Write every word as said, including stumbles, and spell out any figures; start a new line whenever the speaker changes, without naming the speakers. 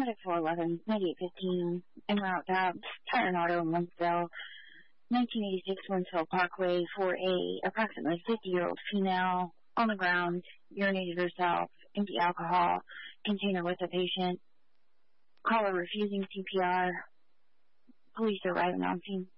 at four eleven, ninety-eight fifteen, en route to Tyrant Auto in Winsville, nineteen eighty-six Winsville Parkway, for a approximately fifty-year-old female on the ground, urinated herself, empty alcohol container with a patient. Caller refusing C P R. Police arriving on scene.